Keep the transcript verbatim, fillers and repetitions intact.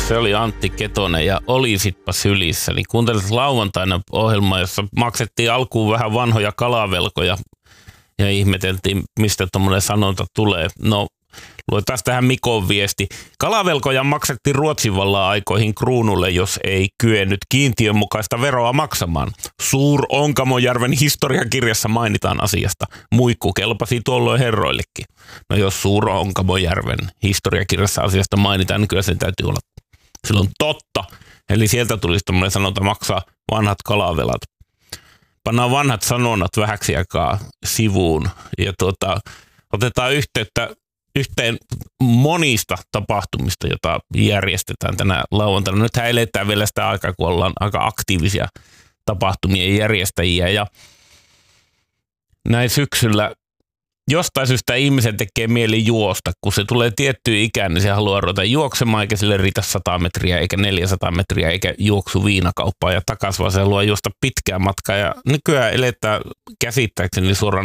Se oli Antti Ketonen ja Olisitpa sylissä. Niin kuuntelit lauantaina ohjelmaa, jossa maksettiin alkuun vähän vanhoja kalavelkoja ja ihmeteltiin, mistä tuommoinen sanonta tulee. No, luetaan tähän Mikon viesti. Kalavelkoja maksettiin Ruotsin vallan aikoihin kruunulle, jos ei kyennyt kiintiön mukaista veroa maksamaan. Suur-Onkamojärven historiakirjassa mainitaan asiasta. Muikku kelpasi tuolloin herroillekin. No jos Suur-Onkamojärven historiakirjassa asiasta mainitaan, niin kyllä sen täytyy olla silloin totta. Eli sieltä tulisi tämmöinen sanonta maksaa vanhat kalavelat. Pannaan vanhat sanonnat vähäksi aikaa sivuun ja tuota, otetaan yhteyttä yhteen monista tapahtumista, jota järjestetään tänä lauantaina. Nythän eletään vielä sitä aikaa, kun ollaan aika aktiivisia tapahtumien järjestäjiä. Ja näin syksyllä jostain syystä ihmisen tekee mieli juosta. Kun se tulee tiettyyn ikään, niin se haluaa ruveta juoksemaan, eikä sille riitä sata metriä, eikä neljäsataa metriä, eikä juoksu viinakauppaan ja takaisin, vaan se haluaa juosta pitkää matkaa. Ja nykyään eletään käsittääkseni suoraan